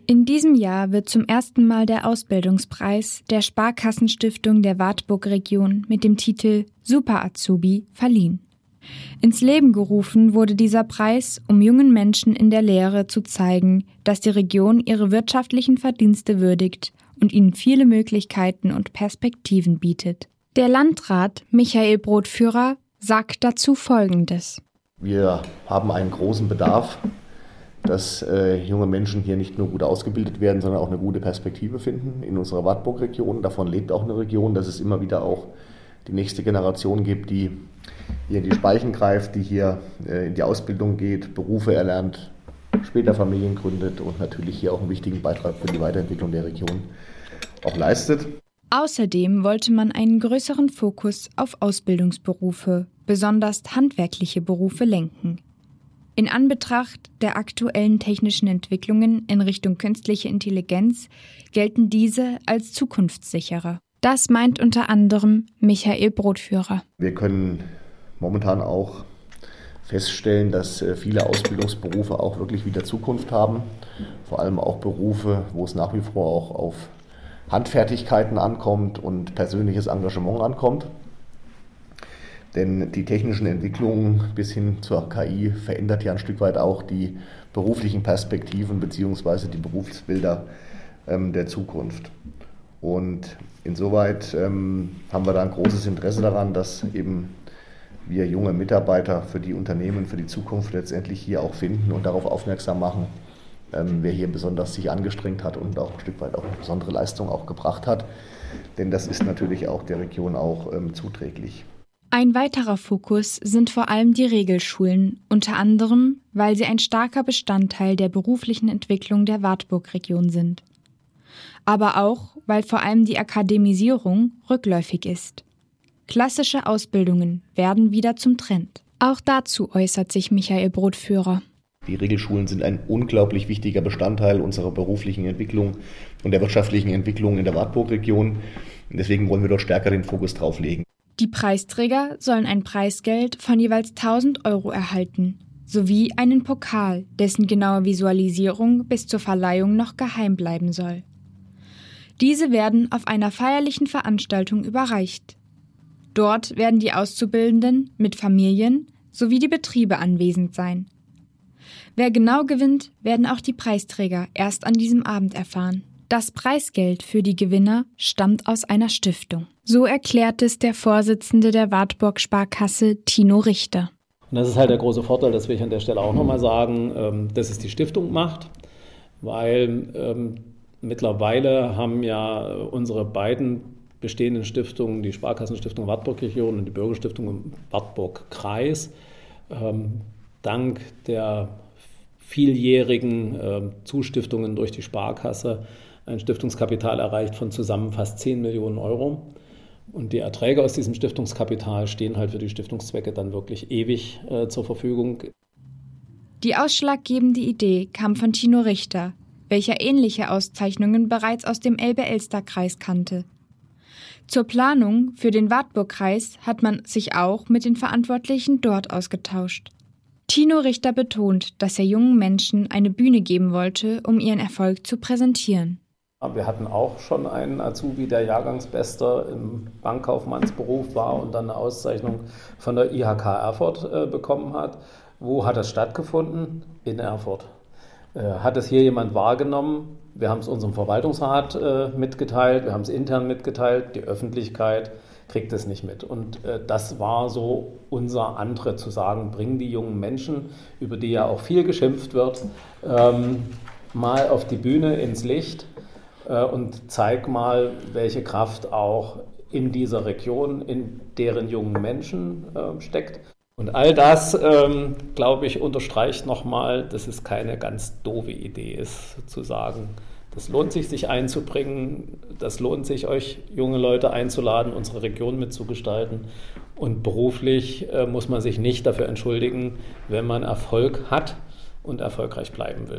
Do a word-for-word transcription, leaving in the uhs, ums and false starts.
In diesem Jahr wird zum ersten Mal der Ausbildungspreis der Sparkassenstiftung der Wartburg-Region mit dem Titel Super Azubi verliehen. Ins Leben gerufen wurde dieser Preis, um jungen Menschen in der Lehre zu zeigen, dass die Region ihre wirtschaftlichen Verdienste würdigt und ihnen viele Möglichkeiten und Perspektiven bietet. Der Landrat Michael Brotführer sagt dazu Folgendes. Wir haben einen großen Bedarf, dass äh, junge Menschen hier nicht nur gut ausgebildet werden, sondern auch eine gute Perspektive finden in unserer Wartburg-Region. Davon lebt auch eine Region, dass es immer wieder auch die nächste Generation gibt, die hier in die Speichen greift, die hier äh, in die Ausbildung geht, Berufe erlernt, später Familien gründet und natürlich hier auch einen wichtigen Beitrag für die Weiterentwicklung der Region auch leistet. Außerdem wollte man einen größeren Fokus auf Ausbildungsberufe, besonders handwerkliche Berufe, lenken. In Anbetracht der aktuellen technischen Entwicklungen in Richtung künstliche Intelligenz gelten diese als zukunftssicherer. Das meint unter anderem Michael Brotführer. Wir können momentan auch feststellen, dass viele Ausbildungsberufe auch wirklich wieder Zukunft haben. Vor allem auch Berufe, wo es nach wie vor auch auf Handfertigkeiten ankommt und persönliches Engagement ankommt. Denn die technischen Entwicklungen bis hin zur K I verändert ja ein Stück weit auch die beruflichen Perspektiven bzw. die Berufsbilder ähm, der Zukunft. Und insoweit ähm, haben wir da ein großes Interesse daran, dass eben wir junge Mitarbeiter für die Unternehmen, für die Zukunft letztendlich hier auch finden und darauf aufmerksam machen, ähm, wer hier besonders sich angestrengt hat und auch ein Stück weit auch eine besondere Leistung auch gebracht hat. Denn das ist natürlich auch der Region auch ähm, zuträglich. Ein weiterer Fokus sind vor allem die Regelschulen, unter anderem, weil sie ein starker Bestandteil der beruflichen Entwicklung der Wartburg-Region sind. Aber auch, weil vor allem die Akademisierung rückläufig ist. Klassische Ausbildungen werden wieder zum Trend. Auch dazu äußert sich Michael Brotführer. Die Regelschulen sind ein unglaublich wichtiger Bestandteil unserer beruflichen Entwicklung und der wirtschaftlichen Entwicklung in der Wartburg-Region. Und deswegen wollen wir dort stärker den Fokus drauf legen. Die Preisträger sollen ein Preisgeld von jeweils tausend Euro erhalten, sowie einen Pokal, dessen genaue Visualisierung bis zur Verleihung noch geheim bleiben soll. Diese werden auf einer feierlichen Veranstaltung überreicht. Dort werden die Auszubildenden mit Familien sowie die Betriebe anwesend sein. Wer genau gewinnt, werden auch die Preisträger erst an diesem Abend erfahren. Das Preisgeld für die Gewinner stammt aus einer Stiftung. So erklärt es der Vorsitzende der Wartburg-Sparkasse, Tino Richter. Und das ist halt der große Vorteil, das will ich an der Stelle auch nochmal sagen, dass es die Stiftung macht, weil ähm, mittlerweile haben ja unsere beiden bestehenden Stiftungen, die Sparkassenstiftung Wartburg-Region und die Bürgerstiftung Wartburg-Kreis, ähm, dank der vieljährigen äh, Zustiftungen durch die Sparkasse ein Stiftungskapital erreicht von zusammen fast zehn Millionen Euro. Und die Erträge aus diesem Stiftungskapital stehen halt für die Stiftungszwecke dann wirklich ewig äh, zur Verfügung. Die ausschlaggebende Idee kam von Tino Richter, welcher ähnliche Auszeichnungen bereits aus dem Elbe-Elster-Kreis kannte. Zur Planung für den Wartburg-Kreis hat man sich auch mit den Verantwortlichen dort ausgetauscht. Tino Richter betont, dass er jungen Menschen eine Bühne geben wollte, um ihren Erfolg zu präsentieren. Wir hatten auch schon einen Azubi, der Jahrgangsbester im Bankkaufmannsberuf war und dann eine Auszeichnung von der I H K Erfurt äh, bekommen hat. Wo hat das stattgefunden? In Erfurt. Äh, hat es hier jemand wahrgenommen? Wir haben es unserem Verwaltungsrat äh, mitgeteilt, wir haben es intern mitgeteilt, die Öffentlichkeit kriegt es nicht mit. Und äh, das war so unser Antritt, zu sagen, bringen die jungen Menschen, über die ja auch viel geschimpft wird, ähm, mal auf die Bühne, ins Licht äh, und zeig mal, welche Kraft auch in dieser Region, in deren jungen Menschen äh, steckt. Und all das, ähm, glaube ich, unterstreicht nochmal, dass es keine ganz doofe Idee ist, zu sagen, das lohnt sich, sich einzubringen, das lohnt sich, euch junge Leute einzuladen, unsere Region mitzugestalten. Und beruflich äh, muss man sich nicht dafür entschuldigen, wenn man Erfolg hat und erfolgreich bleiben will.